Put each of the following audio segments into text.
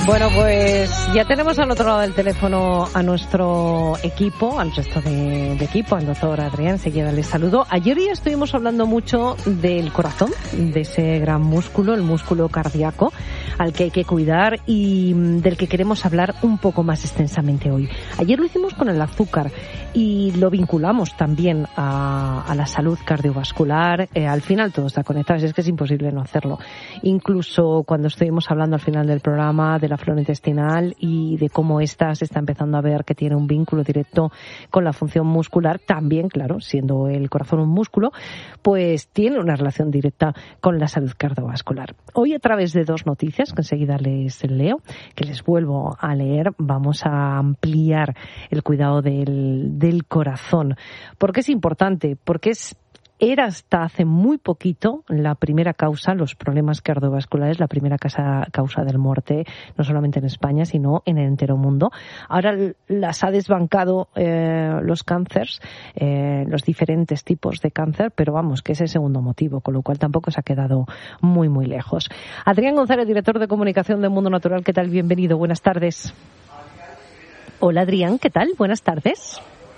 Bueno, pues ya tenemos al otro lado del teléfono a nuestro equipo, al resto de equipo, al doctor Adrián. Enseguida les saludo. Ayer ya estuvimos hablando mucho del corazón, de ese gran músculo, el músculo cardíaco, al que hay que cuidar y del que queremos hablar un poco más extensamente hoy. Ayer lo hicimos con el azúcar y lo vinculamos también a la salud cardiovascular. Al final todo está conectado, es que es imposible no hacerlo. Incluso cuando estuvimos hablando al final del programa de la flora intestinal y de cómo ésta se está empezando a ver que tiene un vínculo directo con la función muscular, también, claro, siendo el corazón un músculo, pues tiene una relación directa con la salud cardiovascular. Hoy, a través de dos noticias que enseguida les leo, que les vuelvo a leer, vamos a ampliar el cuidado del corazón. ¿Por qué es importante? Porque era hasta hace muy poquito la primera causa, los problemas cardiovasculares, la primera causa de muerte, no solamente en España, sino en el entero mundo. Ahora las ha desbancado los cánceres, los diferentes tipos de cáncer, pero vamos, que es el segundo motivo, con lo cual tampoco se ha quedado muy, muy lejos. Adrián González, director de comunicación de Mundo Natural, ¿qué tal? Bienvenido, buenas tardes. Hola Adrián, ¿qué tal? Buenas tardes.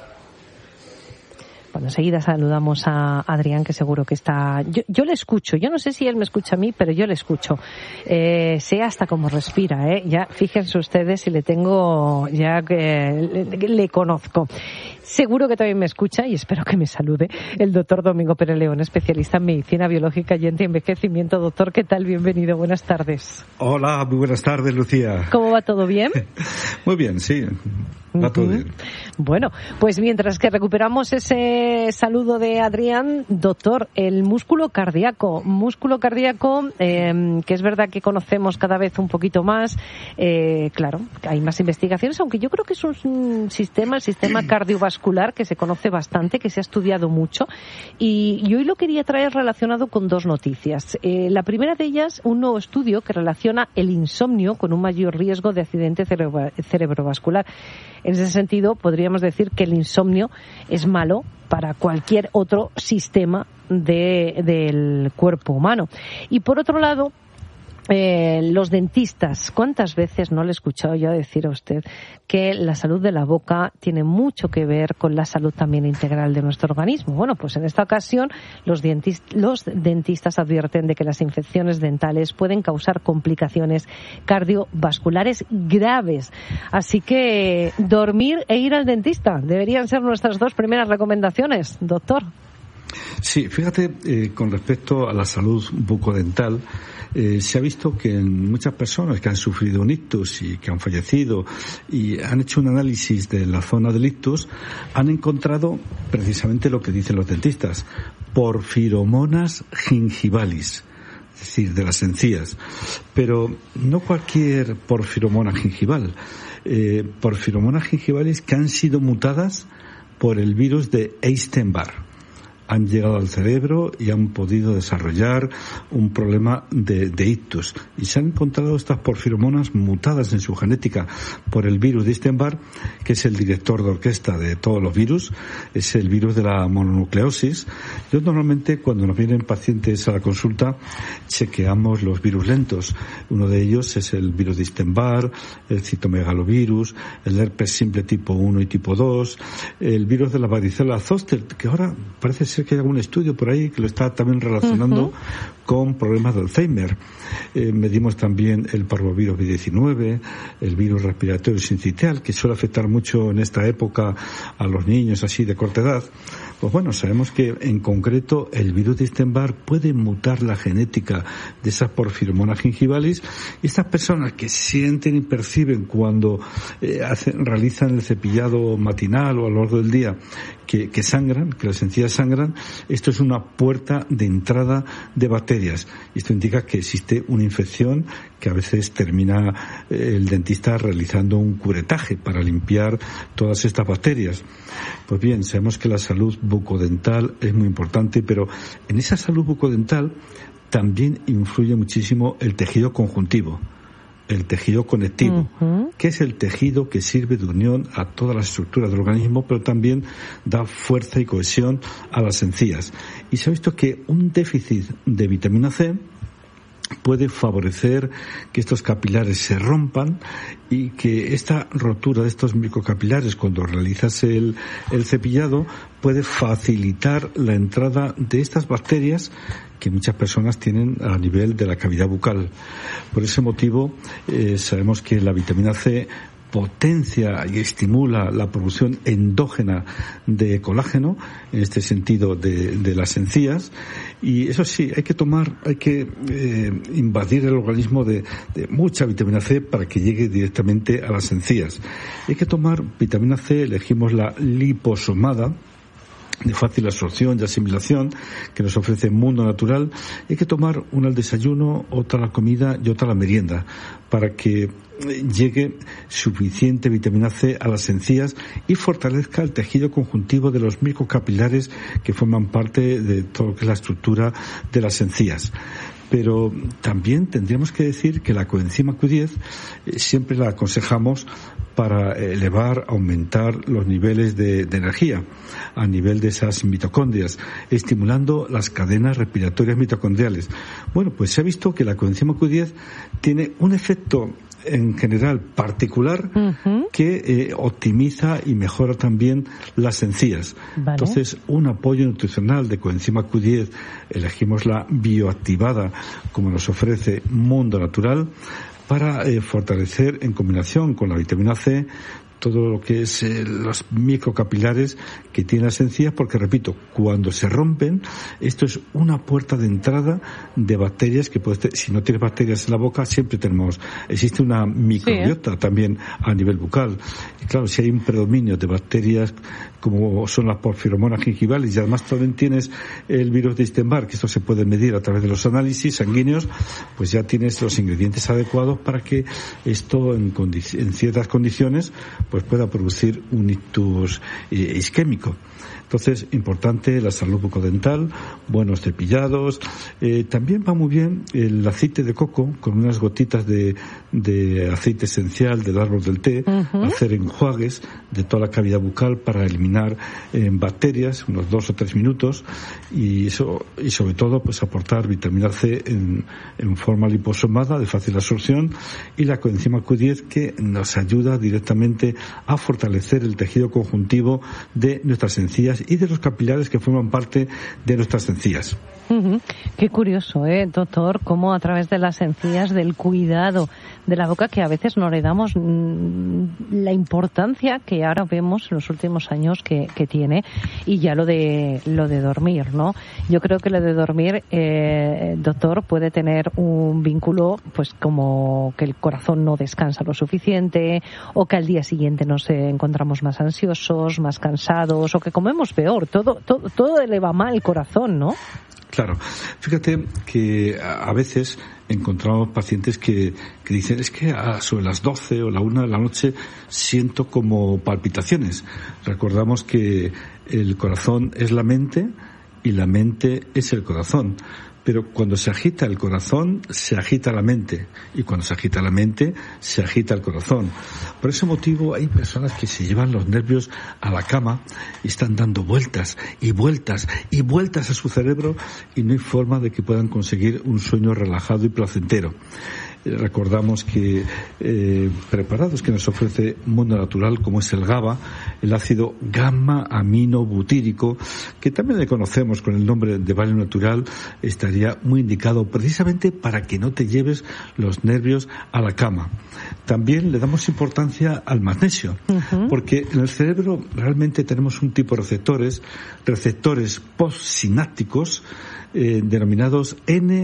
Bueno, enseguida saludamos a Adrián, que seguro que está... Yo le escucho, yo no sé si él me escucha a mí, pero yo le escucho. Sé hasta cómo respira, ya fíjense ustedes si le tengo, ya que le conozco. Seguro que también me escucha y espero que me salude el doctor Domingo Pérez León, especialista en medicina biológica y antienvejecimiento. Doctor, ¿qué tal? Bienvenido, buenas tardes. Hola, muy buenas tardes, Lucía. ¿Cómo va todo bien? Muy bien, sí. Va todo bien. Bueno, pues mientras que recuperamos ese saludo de Adrián, doctor, el músculo cardíaco, que es verdad que conocemos cada vez un poquito más, claro, hay más investigaciones, aunque yo creo que es un sistema, el sistema cardiovascular, que se conoce bastante, que se ha estudiado mucho, y hoy lo quería traer relacionado con dos noticias. La primera de ellas, un nuevo estudio que relaciona el insomnio con un mayor riesgo de accidente cerebrovascular. En ese sentido, podríamos decir que el insomnio es malo para cualquier otro sistema del cuerpo humano. Y por otro lado, los dentistas, ¿cuántas veces no le he escuchado ya decir a usted que la salud de la boca tiene mucho que ver con la salud también integral de nuestro organismo? Bueno, pues en esta ocasión los dentistas advierten de que las infecciones dentales pueden causar complicaciones cardiovasculares graves. Así que dormir e ir al dentista deberían ser nuestras dos primeras recomendaciones, doctor. Sí, fíjate, con respecto a la salud bucodental, se ha visto que en muchas personas que han sufrido un ictus y que han fallecido y han hecho un análisis de la zona del ictus, han encontrado precisamente lo que dicen los dentistas, porfiromonas gingivalis, es decir, de las encías. Pero no cualquier porfiromona gingival, porfiromonas gingivalis que han sido mutadas por el virus de Epstein-Barr. Han llegado al cerebro y han podido desarrollar un problema de ictus. Y se han encontrado estas porfiromonas mutadas en su genética por el virus de Epstein-Barr, que es el director de orquesta de todos los virus, es el virus de la mononucleosis. Yo normalmente, cuando nos vienen pacientes a la consulta, chequeamos los virus lentos. Uno de ellos es el virus de Epstein-Barr, el citomegalovirus, el herpes simple tipo 1 y tipo 2, el virus de la varicela zoster, que ahora parece ser que hay algún estudio por ahí que lo está también relacionando con problemas de Alzheimer. Medimos también el parvovirus B19, el virus respiratorio sincitial, que suele afectar mucho en esta época a los niños así de corta edad. Pues bueno, sabemos que en concreto el virus de Epstein-Barr puede mutar la genética de esas porfiromonas gingivalis, y estas personas que sienten y perciben cuando realizan el cepillado matinal o a lo largo del día que sangran, que las encías sangran, esto es una puerta de entrada de bacterias. Esto indica que existe una infección que a veces termina el dentista realizando un curetaje para limpiar todas estas bacterias. Pues bien, sabemos que la salud bucodental es muy importante, pero en esa salud bucodental también influye muchísimo el tejido conjuntivo, el tejido conectivo, que es el tejido que sirve de unión a todas las estructuras del organismo, pero también da fuerza y cohesión a las encías. Y se ha visto que un déficit de vitamina C puede favorecer que estos capilares se rompan y que esta rotura de estos microcapilares, cuando realizas el cepillado, puede facilitar la entrada de estas bacterias que muchas personas tienen a nivel de la cavidad bucal. Por ese motivo, sabemos que la vitamina C potencia y estimula la producción endógena de colágeno, en este sentido de las encías, y eso sí, hay que invadir el organismo de mucha vitamina C para que llegue directamente a las encías. Hay que tomar vitamina C, elegimos la liposomada, de fácil absorción y asimilación, que nos ofrece Mundo Natural. Hay que tomar una al desayuno, otra a la comida y otra a la merienda, para que llegue suficiente vitamina C a las encías y fortalezca el tejido conjuntivo de los microcapilares que forman parte de todo lo que es la estructura de las encías. Pero también tendríamos que decir que la coenzima Q10 siempre la aconsejamos para aumentar los niveles de energía a nivel de esas mitocondrias, estimulando las cadenas respiratorias mitocondriales. Bueno, pues se ha visto que la coenzima Q10 tiene un efecto en general particular que optimiza y mejora también las encías. Vale. Entonces, un apoyo nutricional de coenzima Q10, elegimos la bioactivada como nos ofrece Mundo Natural, para fortalecer en combinación con la vitamina C todo lo que es los microcapilares que tienen las encías, porque repito, cuando se rompen, esto es una puerta de entrada de bacterias que si no tienes bacterias en la boca, existe una microbiota también a nivel bucal. Y claro, si hay un predominio de bacterias como son las porfiromonas gingivales, y además también tienes el virus de Epstein-Barr, que esto se puede medir a través de los análisis sanguíneos, pues ya tienes los ingredientes adecuados para que esto en ciertas condiciones pues pueda producir un ictus isquémico. Entonces, importante la salud bucodental, buenos cepillados. También va muy bien el aceite de coco con unas gotitas de aceite esencial del árbol del té, hacer enjuagues de toda la cavidad bucal para eliminar bacterias, unos 2 o 3 minutos, y sobre todo pues aportar vitamina C en forma liposomada de fácil absorción, y la coenzima Q10 que nos ayuda directamente a fortalecer el tejido conjuntivo de nuestras encías y de los capilares que forman parte de nuestras encías. Qué curioso, doctor, cómo a través de las encías, del cuidado de la boca, que a veces no le damos la importancia que ahora vemos en los últimos años que tiene, y ya lo de dormir, ¿no? Yo creo que lo de dormir, doctor, puede tener un vínculo, pues como que el corazón no descansa lo suficiente, o que al día siguiente nos encontramos más ansiosos, más cansados, o que comemos peor. Todo le va mal el corazón, ¿no? Claro. Fíjate que a veces encontramos pacientes que dicen, es que sobre las 12 o la 1 de la noche siento como palpitaciones. Recordamos que el corazón es la mente y la mente es el corazón. Pero cuando se agita el corazón, se agita la mente. Y cuando se agita la mente, se agita el corazón. Por ese motivo hay personas que se llevan los nervios a la cama y están dando vueltas y vueltas y vueltas a su cerebro, y no hay forma de que puedan conseguir un sueño relajado y placentero. Recordamos que preparados que nos ofrece Mundo Natural, como es el GABA, el ácido gamma-aminobutírico, que también le conocemos con el nombre de Valio Natural, estaría muy indicado precisamente para que no te lleves los nervios a la cama. También le damos importancia al magnesio, porque en el cerebro realmente tenemos un tipo de receptores postsinápticos denominados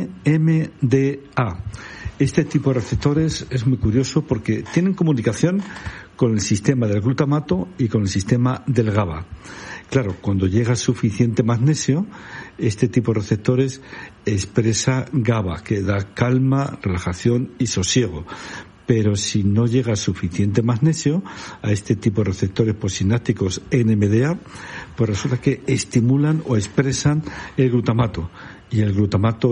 NMDA. Este tipo de receptores es muy curioso porque tienen comunicación con el sistema del glutamato y con el sistema del GABA. Claro, cuando llega suficiente magnesio, este tipo de receptores expresa GABA, que da calma, relajación y sosiego. Pero si no llega suficiente magnesio a este tipo de receptores postsinápticos NMDA, pues resulta que estimulan o expresan el glutamato. Y el glutamato es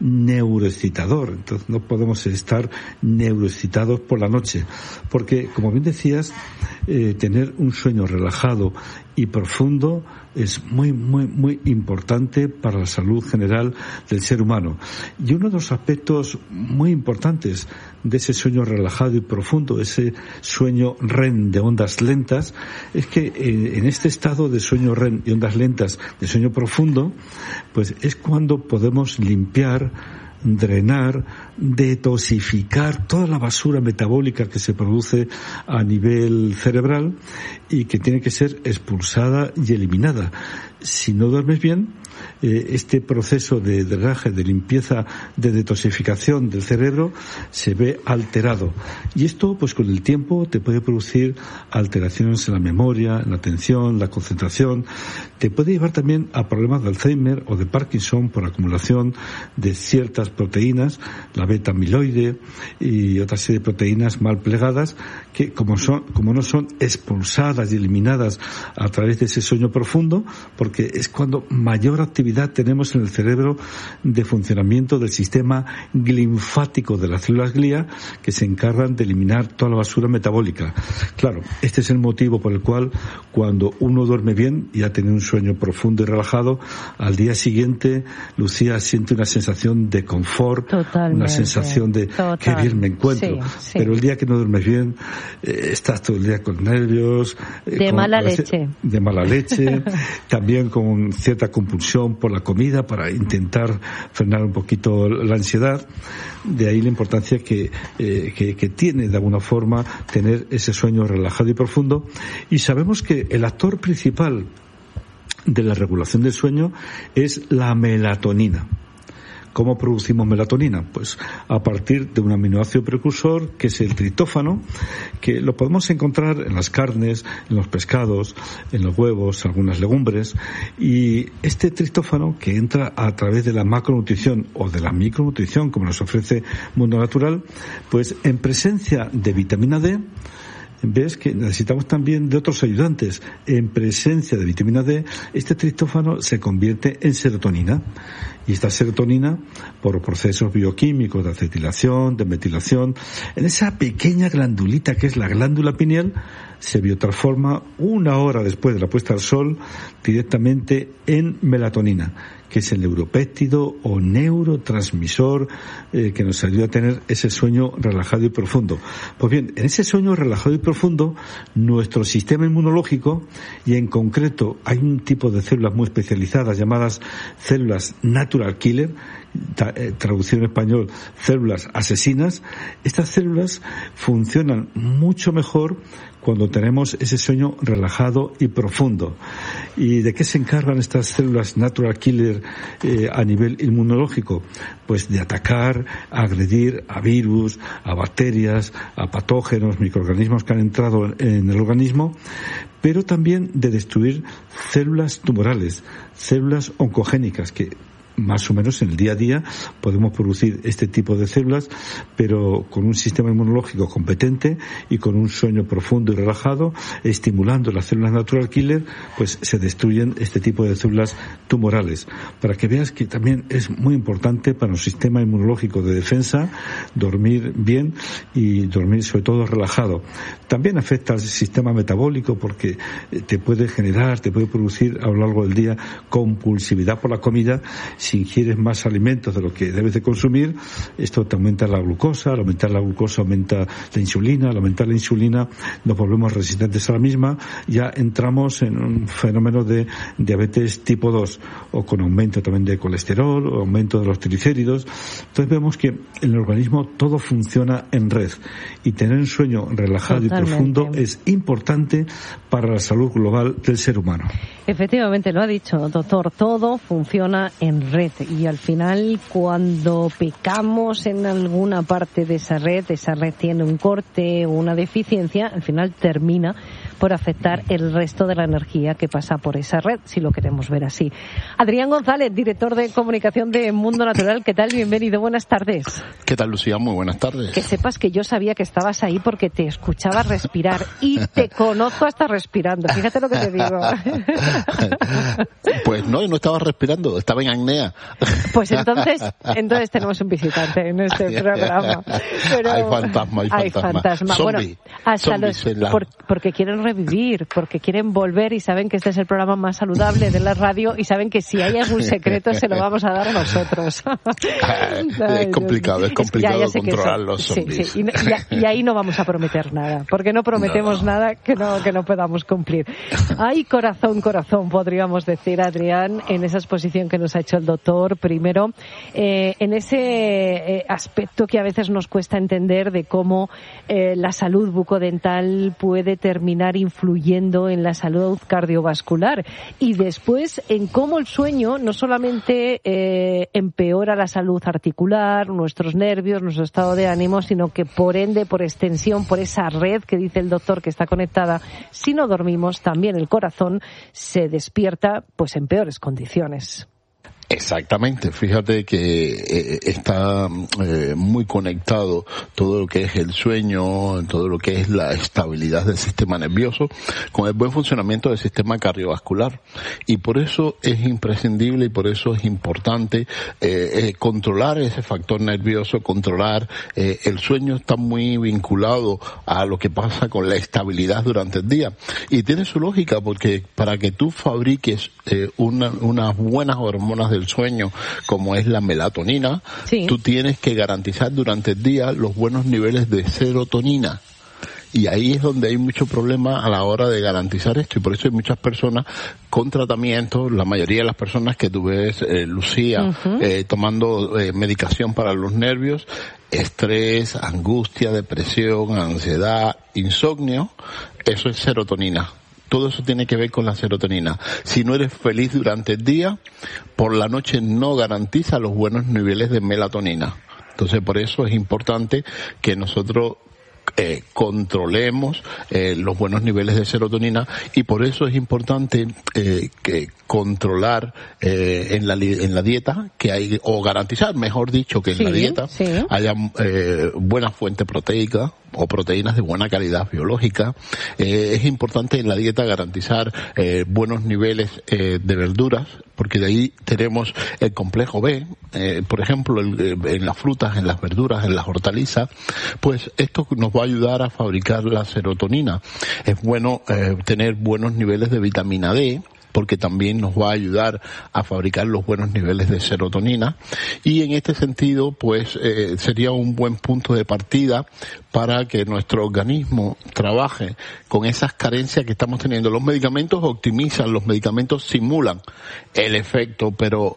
neuroexcitador. Entonces no podemos estar neuroexcitados por la noche, porque, como bien decías, tener un sueño relajado y profundo es muy, muy, muy importante para la salud general del ser humano. Y uno de los aspectos muy importantes de ese sueño relajado y profundo, ese sueño REM de ondas lentas, es que en este estado de sueño REM y ondas lentas de sueño profundo, pues es cuando podemos limpiar, drenar, detoxificar toda la basura metabólica que se produce a nivel cerebral y que tiene que ser expulsada y eliminada. Si no duermes bien, este proceso de drenaje, de limpieza, de detoxificación del cerebro se ve alterado. Y esto, pues con el tiempo, te puede producir alteraciones en la memoria, en la atención, la concentración. Te puede llevar también a problemas de Alzheimer o de Parkinson por acumulación de ciertas proteínas, la beta-amiloide y otra serie de proteínas mal plegadas que, como no son expulsadas y eliminadas a través de ese sueño profundo, porque es cuando mayor actividad tenemos en el cerebro de funcionamiento del sistema linfático de las células glía, que se encargan de eliminar toda la basura metabólica. Claro, este es el motivo por el cual cuando uno duerme bien y ha tenido un sueño profundo y relajado, al día siguiente Lucía siente una sensación de confort, una sensación de qué bien me encuentro. Sí. Pero el día que no duermes bien, estás todo el día con nervios, de mala leche, también con cierta compulsión por la comida para intentar frenar un poquito la ansiedad. De ahí la importancia que tiene de alguna forma tener ese sueño relajado y profundo. Y sabemos que el actor principal de la regulación del sueño es la melatonina. ¿Cómo producimos melatonina? Pues a partir de un aminoácido precursor que es el triptófano, que lo podemos encontrar en las carnes, en los pescados, en los huevos, algunas legumbres. Y este triptófano, que entra a través de la macronutrición o de la micronutrición, como nos ofrece Mundo Natural, pues en presencia de vitamina D, ves que necesitamos también de otros ayudantes. En presencia de vitamina D, este triptófano se convierte en serotonina. Y esta serotonina, por procesos bioquímicos de acetilación, de metilación, en esa pequeña glandulita que es la glándula pineal, se biotransforma 1 hora después de la puesta al sol directamente en melatonina, que es el neuropéptido o neurotransmisor que nos ayuda a tener ese sueño relajado y profundo. Pues bien, en ese sueño relajado y profundo, nuestro sistema inmunológico, y en concreto hay un tipo de células muy especializadas llamadas células natural killer, traducción en español, células asesinas, estas células funcionan mucho mejor cuando tenemos ese sueño relajado y profundo. ¿Y de qué se encargan estas células natural killer a nivel inmunológico? Pues de atacar, agredir a virus, a bacterias, a patógenos, microorganismos que han entrado en el organismo, pero también de destruir células tumorales, células oncogénicas que más o menos en el día a día podemos producir este tipo de células, pero con un sistema inmunológico competente y con un sueño profundo y relajado, estimulando las células natural killer, pues se destruyen este tipo de células tumorales. Para que veas que también es muy importante para un sistema inmunológico de defensa dormir bien y dormir sobre todo relajado. También afecta al sistema metabólico porque te puede producir a lo largo del día compulsividad por la comida. Si ingieres más alimentos de lo que debes de consumir, esto te aumenta la glucosa, al aumentar la glucosa aumenta la insulina, al aumentar la insulina nos volvemos resistentes a la misma, ya entramos en un fenómeno de diabetes tipo 2, o con aumento también de colesterol, o aumento de los triglicéridos. Entonces vemos que en el organismo todo funciona en red, y tener un sueño relajado y profundo es importante para la salud global del ser humano. Efectivamente, lo ha dicho, doctor, todo funciona en red, y al final cuando pecamos en alguna parte de esa red tiene un corte o una deficiencia, al final termina por afectar el resto de la energía que pasa por esa red, si lo queremos ver así. Adrián González, director de comunicación de Mundo Natural, ¿qué tal? Bienvenido, buenas tardes. ¿Qué tal, Lucía? Muy buenas tardes. Que sepas que yo sabía que estabas ahí porque te escuchaba respirar y te conozco hasta respirando, fíjate lo que te digo. Pues no estaba respirando, estaba en apnea. Pues entonces tenemos un visitante en este programa. Pero hay fantasma. Bueno, hasta porque quieren revivir, porque quieren volver y saben que este es el programa más saludable de la radio y saben que si hay algún secreto se lo vamos a dar nosotros. Es complicado ya controlar los zombies. Sí. Y ahí no vamos a prometer nada, porque no prometemos nada que no podamos cumplir. Ay, corazón, podríamos decir, Adrián, en esa exposición que nos ha hecho el doctor, primero, en ese aspecto que a veces nos cuesta entender de cómo la salud bucodental puede terminar influyendo en la salud cardiovascular, y después en cómo el sueño no solamente empeora la salud articular, nuestros nervios, nuestro estado de ánimo, sino que por ende, por extensión, por esa red que dice el doctor que está conectada, si no dormimos, también el corazón se despierta pues en peores condiciones. Exactamente, fíjate que está muy conectado todo lo que es el sueño, todo lo que es la estabilidad del sistema nervioso con el buen funcionamiento del sistema cardiovascular, y por eso es imprescindible y por eso es importante controlar ese factor nervioso, controlar el sueño. Está muy vinculado a lo que pasa con la estabilidad durante el día, y tiene su lógica, porque para que tú fabriques unas buenas hormonas del sueño, como es la melatonina, sí, tú tienes que garantizar durante el día los buenos niveles de serotonina. Y ahí es donde hay mucho problema a la hora de garantizar esto, y por eso hay muchas personas con tratamiento, la mayoría de las personas que tú ves, Lucía, tomando medicación para los nervios, estrés, angustia, depresión, ansiedad, insomnio, eso es serotonina. Todo eso tiene que ver con la serotonina. Si no eres feliz durante el día, por la noche no garantiza los buenos niveles de melatonina. Entonces, por eso es importante que nosotros controlemos los buenos niveles de serotonina, y por eso es importante que controlar en la dieta que hay, o garantizar, mejor dicho, que en la dieta haya buena fuente proteica o proteínas de buena calidad biológica. Es importante en la dieta garantizar buenos niveles de verduras, porque de ahí tenemos el complejo B, por ejemplo, en las frutas, en las verduras, en las hortalizas. Pues esto nos va a ayudar a fabricar la serotonina. Es bueno tener buenos niveles de vitamina D, porque también nos va a ayudar a fabricar los buenos niveles de serotonina, y en este sentido pues sería un buen punto de partida para que nuestro organismo trabaje con esas carencias que estamos teniendo. Los medicamentos optimizan, los medicamentos simulan el efecto, pero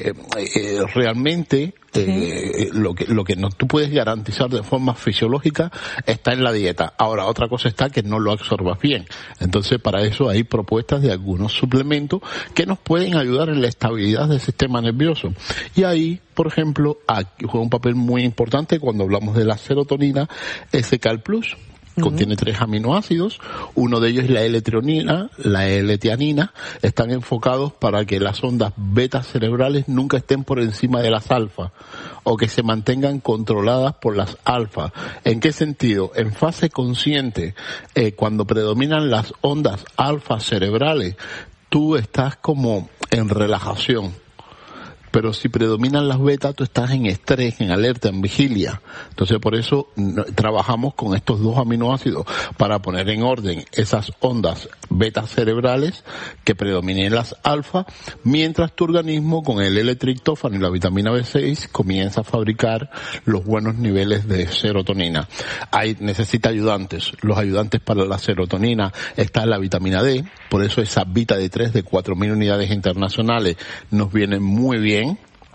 realmente lo que no tú puedes garantizar de forma fisiológica está en la dieta. Ahora, otra cosa está que no lo absorbas bien. Entonces, para eso hay propuestas de algunos suplementos que nos pueden ayudar en la estabilidad del sistema nervioso. Y ahí, por ejemplo, aquí juega un papel muy importante cuando hablamos de la serotonina, SCAL+. Contiene 3 aminoácidos, uno de ellos es la L-treonina, la L-tianina, están enfocados para que las ondas beta cerebrales nunca estén por encima de las alfa, o que se mantengan controladas por las alfa. ¿En qué sentido? En fase consciente, cuando predominan las ondas alfa cerebrales, tú estás como en relajación. Pero si predominan las betas, tú estás en estrés, en alerta, en vigilia. Entonces, por eso trabajamos con estos 2 aminoácidos para poner en orden esas ondas betas cerebrales que predominen las alfa, mientras tu organismo con el L-triptófano y la vitamina B6 comienza a fabricar los buenos niveles de serotonina. Necesita ayudantes. Los ayudantes para la serotonina está la vitamina D, por eso esa Vita D3 de 4.000 unidades internacionales nos viene muy bien.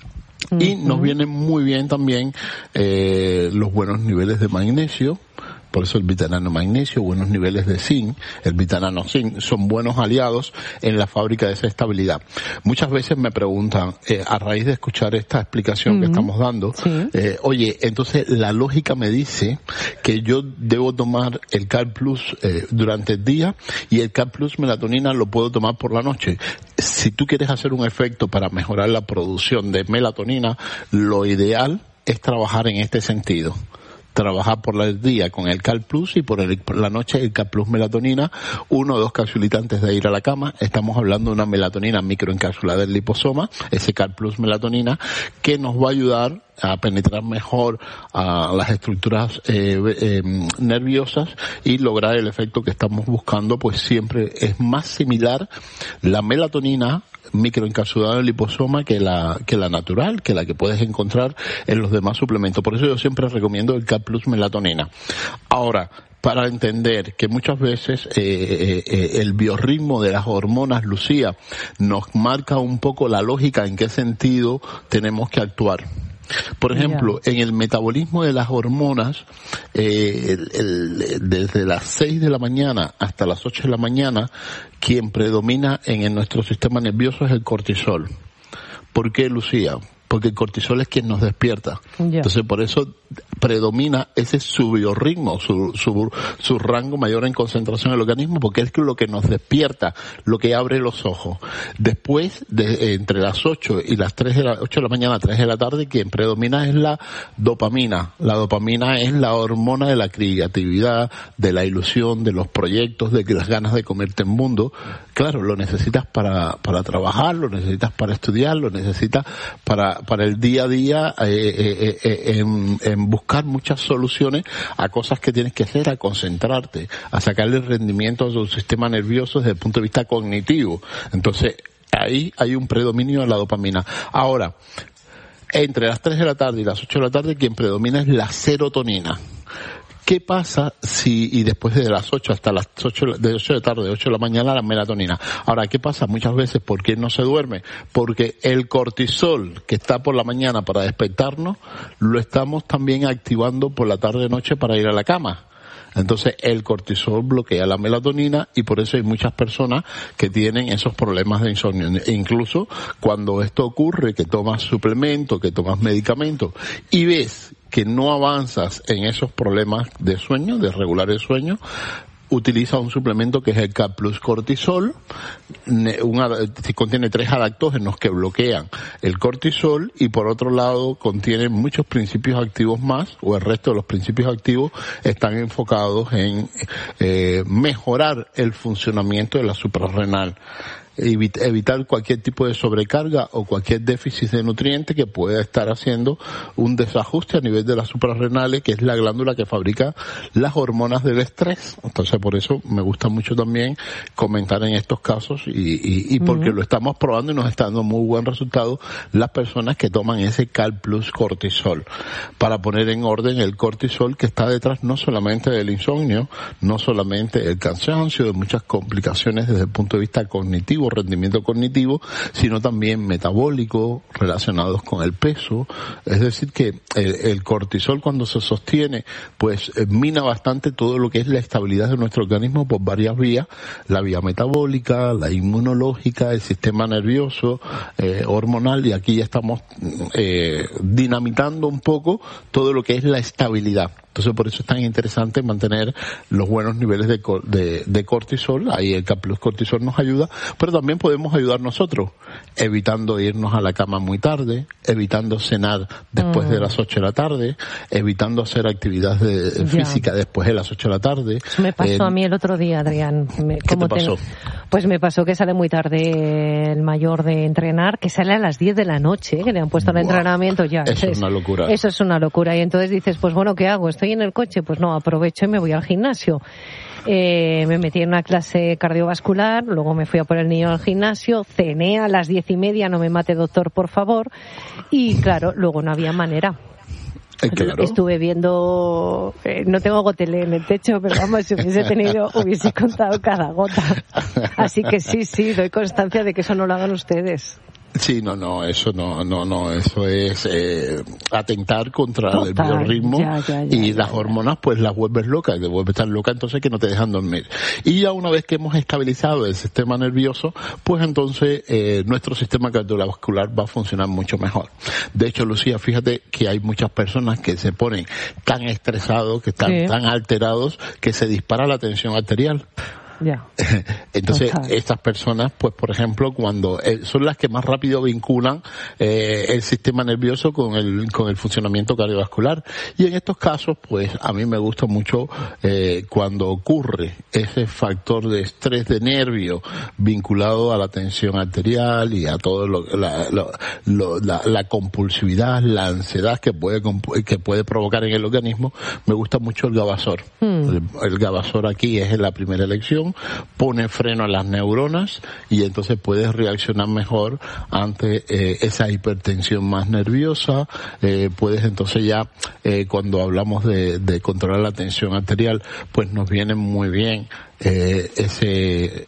Y nos vienen muy bien también los buenos niveles de magnesio, por eso el bitanano magnesio, buenos niveles de zinc, el bitanano zinc, son buenos aliados en la fábrica de esa estabilidad. Muchas veces me preguntan, a raíz de escuchar esta explicación que estamos dando, oye, entonces la lógica me dice que yo debo tomar el Cal Plus durante el día y el Cal Plus melatonina lo puedo tomar por la noche. Si tú quieres hacer un efecto para mejorar la producción de melatonina, lo ideal es trabajar en este sentido. Trabajar por el día con el Cal Plus y por la noche el Cal Plus melatonina, 1 o 2 cápsulas antes de ir a la cama. Estamos hablando de una melatonina microencapsulada del liposoma, ese Cal Plus melatonina, que nos va a ayudar a penetrar mejor a las estructuras nerviosas y lograr el efecto que estamos buscando. Pues siempre es más similar la melatonina microencapsulada del liposoma que la natural, que la que puedes encontrar en los demás suplementos. Por eso yo siempre recomiendo el Cal Plus melatonina. Ahora, para entender que muchas veces el biorritmo de las hormonas, Lucía, nos marca un poco la lógica en qué sentido tenemos que actuar. Por ejemplo, en el metabolismo de las hormonas, desde las 6 de la mañana hasta las 8 de la mañana, quien predomina en nuestro sistema nervioso es el cortisol. ¿Por qué, Lucía? Porque el cortisol es quien nos despierta. Entonces, por eso predomina ese su biorritmo, su rango mayor en concentración en el organismo, porque es lo que nos despierta, lo que abre los ojos. Después, entre las 8 y las 8 de la mañana, 3 de la tarde, quien predomina es la dopamina. La dopamina es la hormona de la creatividad, de la ilusión, de los proyectos, de las ganas de comerte el mundo. Claro, lo necesitas para trabajar, lo necesitas para estudiar, lo necesitas para el día a día, en buscar muchas soluciones a cosas que tienes que hacer, a concentrarte, a sacarle rendimiento a tu sistema nervioso desde el punto de vista cognitivo. Entonces, ahí hay un predominio de la dopamina. Ahora, entre las 3 de la tarde y las 8 de la tarde, quien predomina es la serotonina. ¿Qué pasa y después de las 8 hasta las 8 de la tarde, 8 de la mañana, la melatonina? Ahora, ¿qué pasa? Muchas veces, ¿por qué no se duerme? Porque el cortisol que está por la mañana para despertarnos, lo estamos también activando por la tarde-noche para ir a la cama. Entonces el cortisol bloquea la melatonina y por eso hay muchas personas que tienen esos problemas de insomnio. E incluso cuando esto ocurre, que tomas suplemento, que tomas medicamentos y ves que no avanzas en esos problemas de sueño, de regular el sueño, utiliza un suplemento que es el Cal Plus Cortisol. Contiene 3 adaptógenos que bloquean el cortisol y por otro lado contiene muchos principios activos más, o el resto de los principios activos están enfocados en mejorar el funcionamiento de la suprarrenal. Evitar cualquier tipo de sobrecarga o cualquier déficit de nutrientes que pueda estar haciendo un desajuste a nivel de las suprarrenales, que es la glándula que fabrica las hormonas del estrés. Entonces, por eso me gusta mucho también comentar en estos casos y porque lo estamos probando y nos está dando muy buen resultado las personas que toman ese Cal Plus Cortisol, para poner en orden el cortisol que está detrás no solamente del insomnio, no solamente del cansancio, de muchas complicaciones desde el punto de vista cognitivo, rendimiento cognitivo, sino también metabólico, relacionados con el peso. Es decir que el cortisol, cuando se sostiene, pues mina bastante todo lo que es la estabilidad de nuestro organismo por varias vías: la vía metabólica, la inmunológica, el sistema nervioso, hormonal, y aquí ya estamos dinamitando un poco todo lo que es la estabilidad. Entonces, por eso es tan interesante mantener los buenos niveles de cortisol. Ahí el Cal Plus Cortisol nos ayuda, pero también podemos ayudar nosotros, evitando irnos a la cama muy tarde, evitando cenar después de las 8 de la tarde, evitando hacer actividad física después de las 8 de la tarde. Eso me pasó a mí el otro día, Adrián. ¿Qué te pasó? Pues me pasó que sale muy tarde el mayor de entrenar, que sale a las 10 de la noche, que le han puesto el entrenamiento ya. Eso es una locura. Eso es una locura. Y entonces dices, pues bueno, ¿qué hago? ¿Estoy en el coche? Pues no, aprovecho y me voy al gimnasio. Me metí en una clase cardiovascular, luego me fui a por el niño al gimnasio, cené a las 10:30, no me mate doctor, por favor, y claro, luego no había manera. Claro. Estuve viendo, no tengo gotelé en el techo, pero vamos, si hubiese tenido, hubiese contado cada gota. Así que sí, doy constancia de que eso no lo hagan ustedes. Sí, no, eso eso es atentar contra el biorritmo y las hormonas pues las vuelves locas, te vuelves tan loca entonces que no te dejan dormir. Y ya una vez que hemos estabilizado el sistema nervioso, pues entonces nuestro sistema cardiovascular va a funcionar mucho mejor. De hecho, Lucía, fíjate que hay muchas personas que se ponen tan estresados, que están tan alterados, que se dispara la tensión arterial. Ya. Entonces, estas personas, pues por ejemplo, cuando son las que más rápido vinculan el sistema nervioso con el funcionamiento cardiovascular. Y en estos casos, pues a mí me gusta mucho cuando ocurre ese factor de estrés de nervio vinculado a la tensión arterial y a todo la compulsividad, la ansiedad que puede provocar en el organismo. Me gusta mucho el Gavasor. El Gavasor aquí es la primera elección. Pone freno a las neuronas y entonces puedes reaccionar mejor ante esa hipertensión más nerviosa. Puedes entonces ya, cuando hablamos de controlar la tensión arterial, pues nos viene muy bien ese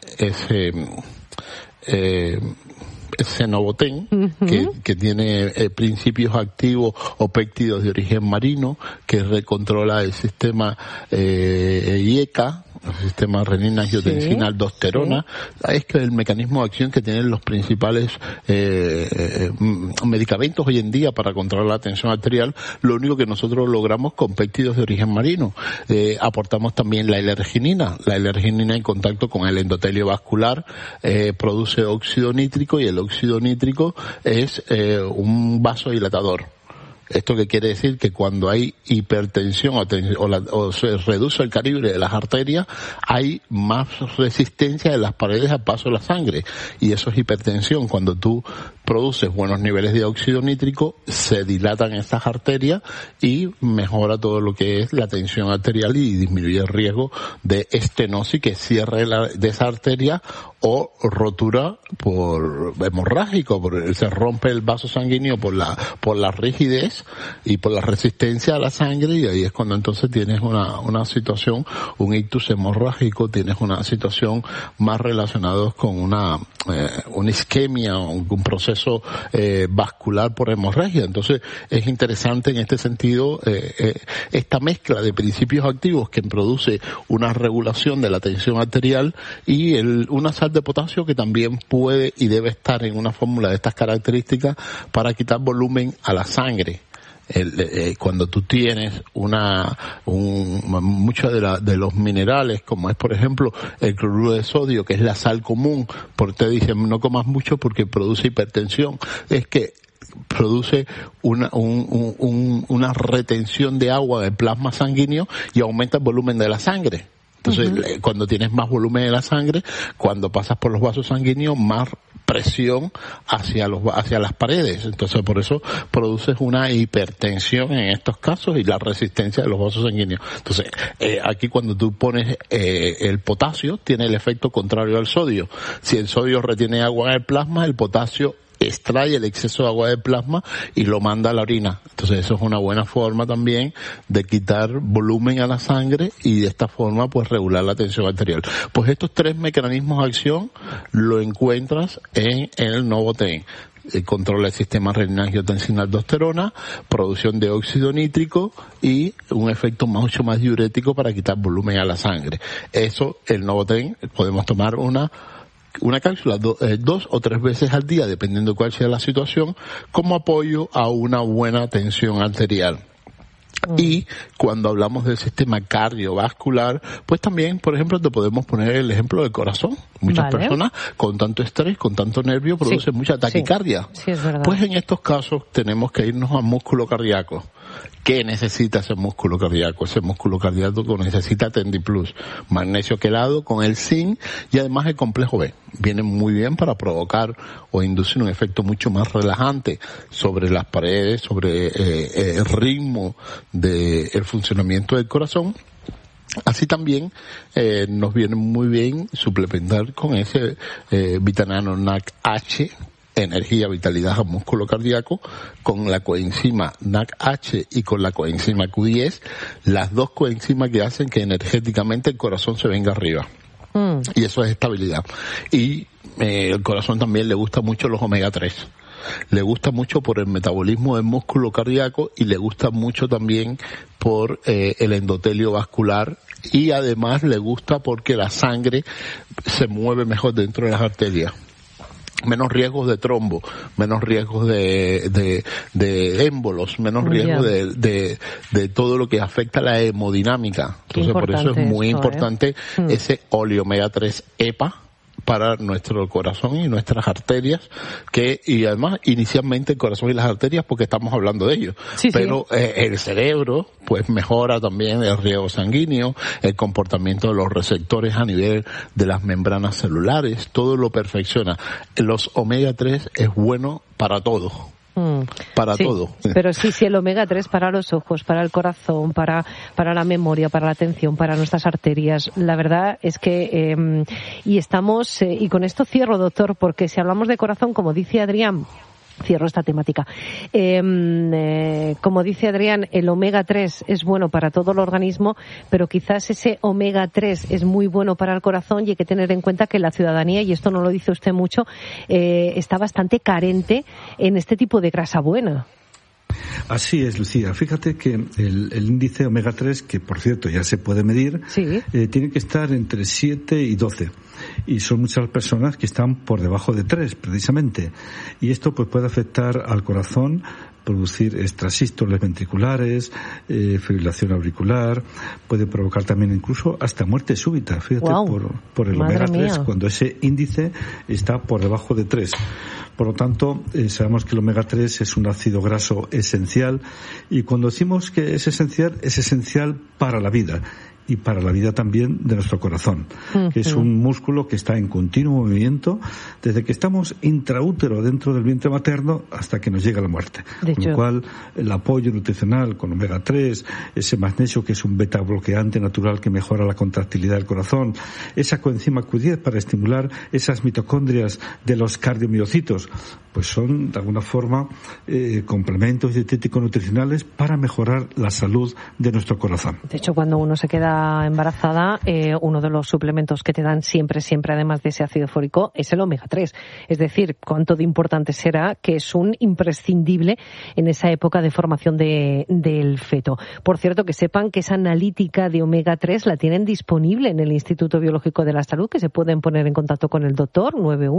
Novotén, que tiene principios activos o péptidos de origen marino, que recontrola el sistema IECA, el sistema renina-angiotensina, aldosterona. Es que el mecanismo de acción que tienen los principales medicamentos hoy en día para controlar la tensión arterial, lo único que nosotros logramos con péptidos de origen marino. Aportamos también la L-arginina. La L-arginina en contacto con el endotelio vascular produce óxido nítrico, y el óxido nítrico es un vasodilatador. ¿Esto qué quiere decir? Que cuando hay hipertensión o se reduce el calibre de las arterias, hay más resistencia de las paredes al paso de la sangre. Y eso es hipertensión. Cuando tú produces buenos niveles de óxido nítrico, se dilatan estas arterias y mejora todo lo que es la tensión arterial y disminuye el riesgo de estenosis, que cierre de esa arteria, o rotura por hemorrágico, porque se rompe el vaso sanguíneo por la rigidez y por la resistencia a la sangre, y ahí es cuando entonces tienes una situación, un ictus hemorrágico, tienes una situación más relacionada con una isquemia, un proceso vascular por hemorragia. Entonces es interesante en este sentido esta mezcla de principios activos que produce una regulación de la tensión arterial y una sal de potasio que también puede y debe estar en una fórmula de estas características para quitar volumen a la sangre. Cuando tú tienes muchos de los minerales, como es por ejemplo el cloruro de sodio, que es la sal común, porque te dicen no comas mucho porque produce hipertensión, es que produce una retención de agua del plasma sanguíneo y aumenta el volumen de la sangre. Entonces, cuando tienes más volumen de la sangre, cuando pasas por los vasos sanguíneos, más presión hacia las paredes. Entonces, por eso produces una hipertensión en estos casos y la resistencia de los vasos sanguíneos. Entonces, aquí cuando tú pones el potasio, tiene el efecto contrario al sodio. Si el sodio retiene agua en el plasma, el potasio extrae el exceso de agua del plasma y lo manda a la orina. Entonces eso es una buena forma también de quitar volumen a la sangre y de esta forma pues regular la tensión arterial. Pues estos tres mecanismos de acción lo encuentras en el Novotén. Controla el sistema renina-angiotensina-aldosterona, producción de óxido nítrico y un efecto mucho más diurético para quitar volumen a la sangre. Eso, el Novotén, podemos tomar una cápsula 2 o 3 veces al día, dependiendo de cuál sea la situación, como apoyo a una buena tensión arterial. Y cuando hablamos del sistema cardiovascular, pues también, por ejemplo, te podemos poner el ejemplo del corazón. Muchas personas con tanto estrés, con tanto nervio, producen mucha taquicardia. Sí, es verdad. Pues en estos casos tenemos que irnos al músculo cardíaco. ¿Qué necesita ese músculo cardíaco? Ese músculo cardíaco necesita Tendiplus, magnesio quelado con el zinc y además el complejo B. Viene muy bien para provocar o inducir un efecto mucho más relajante sobre las paredes, sobre el ritmo del funcionamiento del corazón. Así también nos viene muy bien suplementar con ese Vitanano NAC-H, energía, vitalidad al músculo cardíaco, con la coenzima NAC-H y con la coenzima Q10, las dos coenzimas que hacen que energéticamente el corazón se venga arriba. Y eso es estabilidad. Y el corazón también le gusta mucho los omega 3. Le gusta mucho por el metabolismo del músculo cardíaco y le gusta mucho también por el endotelio vascular, y además le gusta porque la sangre se mueve mejor dentro de las arterias. Menos riesgos de trombo, menos riesgos de émbolos, menos riesgos de todo lo que afecta la hemodinámica. Entonces por eso es muy importante ese óleo omega 3 EPA para nuestro corazón y nuestras arterias, y además inicialmente el corazón y las arterias porque estamos hablando de ellos, pero el cerebro pues mejora también el riego sanguíneo, el comportamiento de los receptores a nivel de las membranas celulares, todo lo perfecciona. Los omega 3 es bueno para todo. Para todo. Pero sí, el omega 3 para los ojos, para el corazón, para la memoria, para la atención, para nuestras arterias. La verdad es que, y estamos, y con esto cierro, doctor, porque si hablamos de corazón, como dice Adrián, cierro esta temática. Como dice Adrián, el omega 3 es bueno para todo el organismo, pero quizás ese omega 3 es muy bueno para el corazón, y hay que tener en cuenta que la ciudadanía, y esto no lo dice usted mucho, está bastante carente en este tipo de grasa buena. Así es, Lucía. Fíjate que el índice omega 3, que por cierto ya se puede medir, tiene que estar entre 7 y 12. Y son muchas personas que están por debajo de 3, precisamente. Y esto pues puede afectar al corazón, producir extrasístoles ventriculares, fibrilación auricular, puede provocar también incluso hasta muerte súbita, fíjate, por el omega 3, cuando ese índice está por debajo de 3. Por lo tanto, sabemos que el omega 3 es un ácido graso esencial, y cuando decimos que es esencial para la vida. Y para la vida también de nuestro corazón, que es un músculo que está en continuo movimiento desde que estamos intraútero dentro del vientre materno hasta que nos llega la muerte. Con lo cual, el apoyo nutricional con omega 3, ese magnesio que es un beta bloqueante natural que mejora la contractilidad del corazón, esa coenzima Q10 para estimular esas mitocondrias de los cardiomiocitos, pues son de alguna forma complementos dietéticos nutricionales para mejorar la salud de nuestro corazón. De hecho, cuando uno se queda embarazada, uno de los suplementos que te dan siempre, además de ese ácido fólico, es el omega 3. Es decir, cuánto de importante será, que es un imprescindible en esa época de formación del feto. Por cierto, que sepan que esa analítica de omega 3 la tienen disponible en el Instituto Biológico de la Salud, que se pueden poner en contacto con el doctor,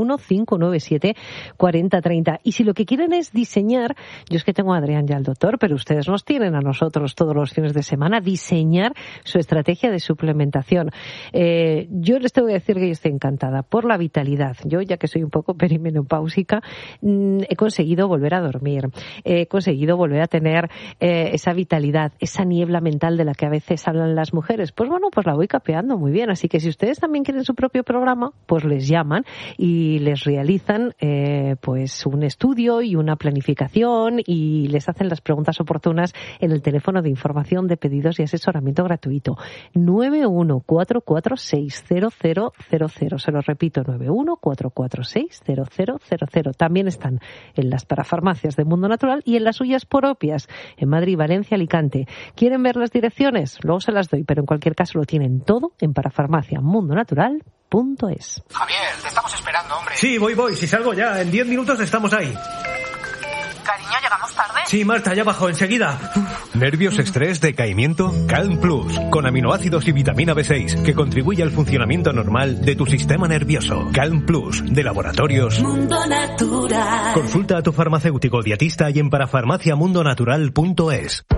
915974030. Y si lo que quieren es diseñar, yo es que tengo a Adrián ya el doctor, pero ustedes nos tienen a nosotros todos los fines de semana, diseñar su estrategia de suplementación. Yo les tengo que decir que yo estoy encantada por la vitalidad. Yo, ya que soy un poco perimenopáusica, he conseguido volver a dormir, he conseguido volver a tener esa vitalidad, esa niebla mental de la que a veces hablan las mujeres. Pues bueno, pues la voy capeando muy bien. Así que si ustedes también quieren su propio programa, pues les llaman y les realizan pues un estudio y una planificación, y les hacen las preguntas oportunas en el teléfono de información de pedidos y asesoramiento gratuito. 914460000. Se lo repito, 914460000. También están en las parafarmacias de Mundo Natural y en las suyas propias, en Madrid, Valencia, Alicante. ¿Quieren ver las direcciones? Luego se las doy, pero en cualquier caso lo tienen todo en parafarmaciamundonatural.es. Javier, te estamos esperando, hombre. Sí, voy. Si salgo ya, en 10 minutos estamos ahí. Cariño, ¿llegamos tarde? Sí, Marta, ya bajo, enseguida. ¿Nervios, estrés, decaimiento? Calm Plus, con aminoácidos y vitamina B6, que contribuye al funcionamiento normal de tu sistema nervioso. Calm Plus, de Laboratorios Mundo Natural. Consulta a tu farmacéutico dietista y en parafarmaciamundonatural.es.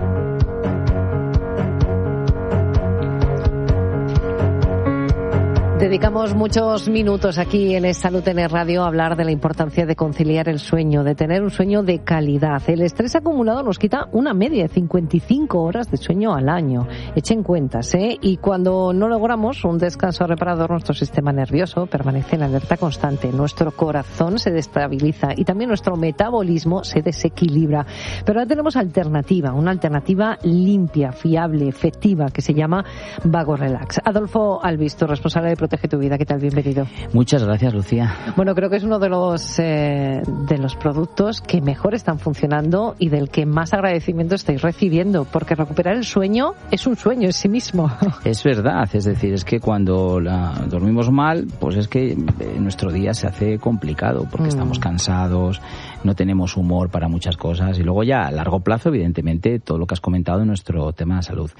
Dedicamos muchos minutos aquí en Salud en Radio a hablar de la importancia de conciliar el sueño, de tener un sueño de calidad. El estrés acumulado nos quita una media de 55 horas de sueño al año. Echen cuentas, ¿eh? Y cuando no logramos un descanso reparador, nuestro sistema nervioso permanece en alerta constante. Nuestro corazón se destabiliza y también nuestro metabolismo se desequilibra. Pero ahora tenemos una alternativa limpia, fiable, efectiva, que se llama Vago Relax. Adolfo Albisto, responsable de Protege tu Vida. ¿Qué tal? Bienvenido. Muchas gracias, Lucía. Bueno, creo que es uno de los productos que mejor están funcionando y del que más agradecimiento estáis recibiendo, porque recuperar el sueño es un sueño en sí mismo. Es verdad, es decir, es que cuando dormimos mal, pues es que nuestro día se hace complicado, porque estamos cansados, no tenemos humor para muchas cosas, y luego ya a largo plazo, evidentemente, todo lo que has comentado en nuestro tema de salud.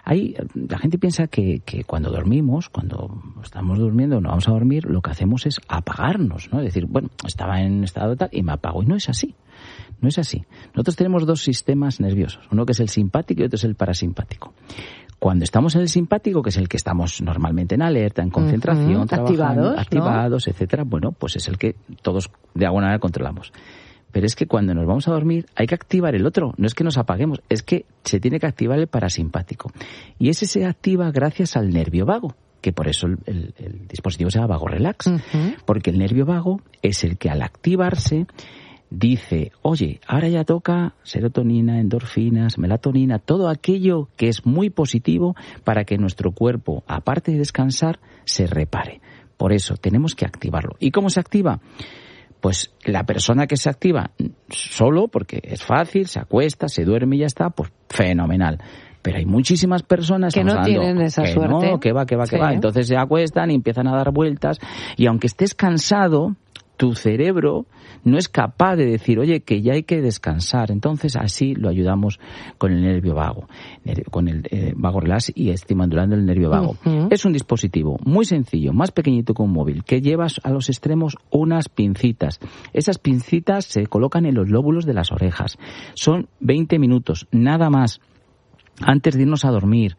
La gente piensa que cuando dormimos, cuando estamos durmiendo, no vamos a dormir, lo que hacemos es apagarnos, ¿no? Es decir, bueno, estaba en estado tal y me apago, y no es así. No es así. Nosotros tenemos dos sistemas nerviosos, uno que es el simpático y otro es el parasimpático. Cuando estamos en el simpático, que es el que estamos normalmente en alerta, en concentración, trabajando, activados, ¿no? Etcétera, bueno, pues es el que todos de alguna manera controlamos. Pero es que cuando nos vamos a dormir hay que activar el otro, no es que nos apaguemos, es que se tiene que activar el parasimpático. Y ese se activa gracias al nervio vago, que por eso el dispositivo se llama Vago Relax, porque el nervio vago es el que al activarse dice, oye, ahora ya toca serotonina, endorfinas, melatonina, todo aquello que es muy positivo para que nuestro cuerpo, aparte de descansar, se repare. Por eso tenemos que activarlo. ¿Y cómo se activa? Pues la persona que se activa solo, porque es fácil, se acuesta, se duerme y ya está, pues fenomenal. Pero hay muchísimas personas que no tienen esa suerte. No, que va. Entonces se acuestan y empiezan a dar vueltas, y aunque estés cansado, tu cerebro no es capaz de decir, oye, que ya hay que descansar. Entonces, así lo ayudamos con el nervio vago, con el Vago Relax y estimulando el nervio vago. Es un dispositivo muy sencillo, más pequeñito que un móvil, que llevas a los extremos unas pincitas. Esas pincitas se colocan en los lóbulos de las orejas. Son 20 minutos, nada más, antes de irnos a dormir.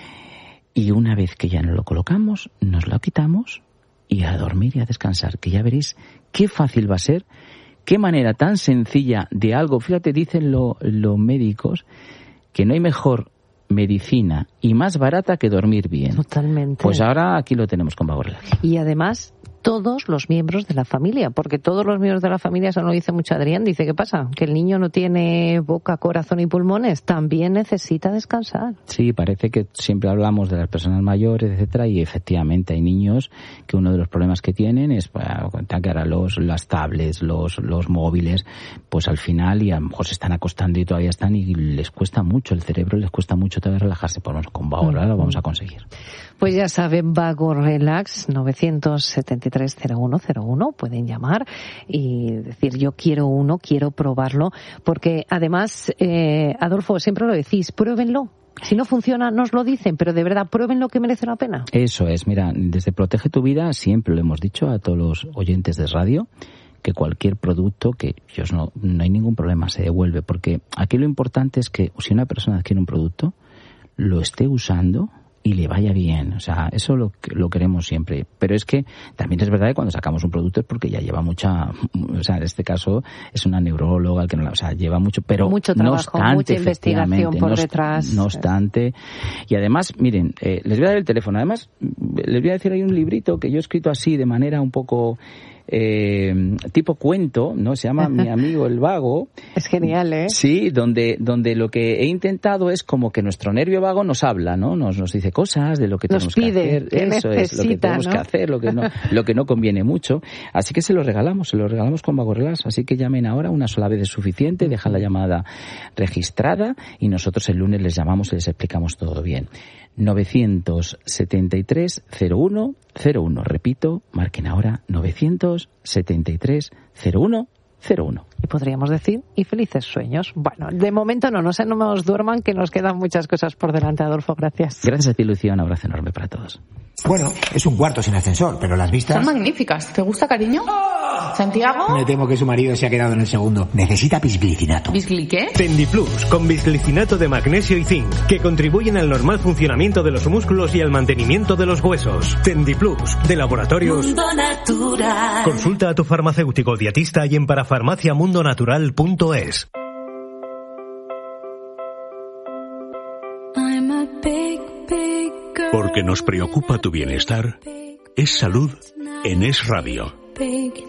Y una vez que ya nos lo colocamos, nos lo quitamos y a dormir y a descansar, que ya veréis qué fácil va a ser, qué manera tan sencilla de algo. Fíjate, dicen los médicos que no hay mejor medicina y más barata que dormir bien. Totalmente. Pues ahora aquí lo tenemos con Vago Relax. Y además todos los miembros de la familia, porque todos los miembros de la familia, eso lo dice mucho Adrián, dice, ¿qué pasa? Que el niño no tiene boca, corazón y pulmones, también necesita descansar. Sí, parece que siempre hablamos de las personas mayores, etcétera, y efectivamente hay niños que uno de los problemas que tienen es que ahora las tablets, los móviles, pues al final, y a lo mejor se están acostando y todavía están, y les cuesta mucho, el cerebro les cuesta mucho todavía relajarse. Por lo menos con Vago Relax lo vamos a conseguir. Pues ya saben, Vago Relax, 973-0101, pueden llamar y decir, yo quiero uno, quiero probarlo, porque además, Adolfo, siempre lo decís, pruébenlo. Si no funciona, nos lo dicen, pero de verdad, pruébenlo, que merece la pena. Eso es, mira, desde Protege tu Vida siempre lo hemos dicho a todos los oyentes de radio, que cualquier producto, que no hay ningún problema, se devuelve, porque aquí lo importante es que si una persona adquiere un producto, lo esté usando y le vaya bien. O sea, eso lo queremos siempre. Pero es que también es verdad que cuando sacamos un producto es porque ya lleva mucha, o sea, en este caso es una neuróloga el que no, o sea, lleva mucho, pero mucho trabajo, no obstante, mucha investigación por detrás. No obstante, y además, miren, les voy a dar el teléfono. Además, les voy a decir, hay un librito que yo he escrito así de manera un poco tipo cuento, ¿no? Se llama Mi amigo el vago. Es genial, ¿eh? Sí, donde lo que he intentado es como que nuestro nervio vago nos habla, ¿no? Nos dice cosas de lo que tenemos que hacer. Eso es, lo que tenemos que hacer, lo que no conviene mucho. Así que se lo regalamos con Vago Relax. Así que llamen ahora, una sola vez es suficiente, dejan la llamada registrada y nosotros el lunes les llamamos y les explicamos todo bien. 973-0101. Repito, marquen ahora 973-0101. Y podríamos decir, y felices sueños. Bueno, de momento no nos duerman, que nos quedan muchas cosas por delante, Adolfo. Gracias. Gracias a ti, Lucía. Un abrazo enorme para todos. Bueno, es un cuarto sin ascensor, pero las vistas... Son magníficas. ¿Te gusta, cariño? ¿Santiago? Me temo que su marido se ha quedado en el segundo. Necesita bisglicinato. ¿Bisgli qué? Tendiplus, con bisglicinato de magnesio y zinc, que contribuyen al normal funcionamiento de los músculos y al mantenimiento de los huesos. Tendiplus, de Laboratorios Mundo Natural. Consulta a tu farmacéutico dietista y en parafarmaciamundonatural.es. Porque nos preocupa tu bienestar, es salud en Es Radio.